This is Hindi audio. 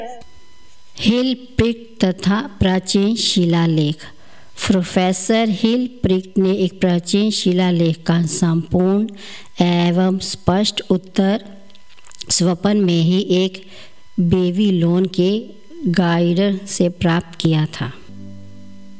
हिलप्रिक्ट तथा प्राचीन शिलालेख। प्रोफेसर हिलप्रिक्ट ने एक प्राचीन शिलालेख का संपूर्ण एवं स्पष्ट उत्तर स्वप्न में ही एक बेबीलोन के गाइड से प्राप्त किया था।